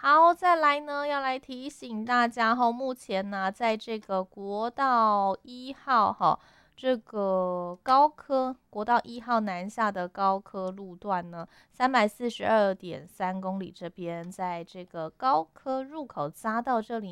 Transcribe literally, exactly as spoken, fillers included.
好，再来呢，要来提醒大家哈，目前呢，在这个国道一号哈，这个高科国道一号南下的高科路段呢，三百四十二点三公里这边，在这个高科入口匝道这里